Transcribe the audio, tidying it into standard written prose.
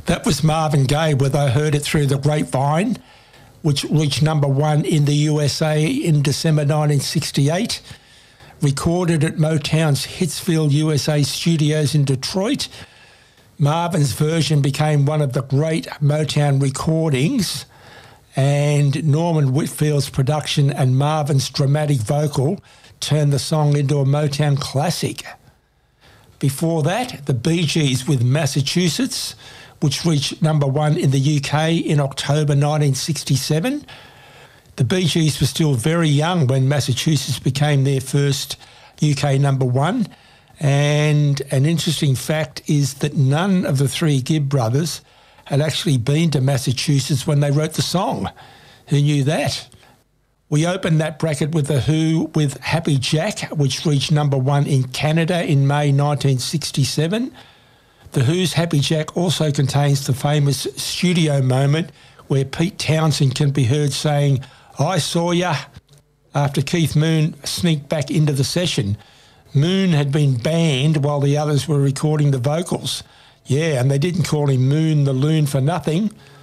That was Marvin Gaye with I Heard It Through the Grapevine, which reached number one in the USA in December 1968. Recorded at Motown's Hitsville, USA studios in Detroit. Marvin's version became one of the great Motown recordings, and Norman Whitfield's production and Marvin's dramatic vocal turned the song into a Motown classic. Before that, the Bee Gees with Massachusetts, which reached number one in the UK in October 1967. The Bee Gees were still very young when Massachusetts became their first UK number one. And an interesting fact is that none of the three Gibb brothers had actually been to Massachusetts when they wrote the song. Who knew that? We opened that bracket with The Who with Happy Jack, which reached number one in Canada in May 1967. The Who's Happy Jack also contains the famous studio moment where Pete Townsend can be heard saying, "I saw ya," after Keith Moon sneaked back into the session. Moon had been banned while the others were recording the vocals. Yeah, and they didn't call him Moon the Loon for nothing.